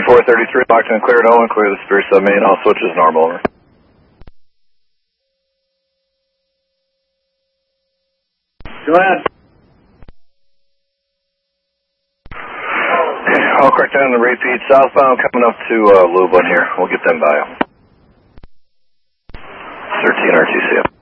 433, locked and cleared, Owen, clear the Spirit submain, all switches normal, over. Go ahead. I'll correct down the repeat, southbound coming up to Lublin here. We'll get them by you. 13 RTC.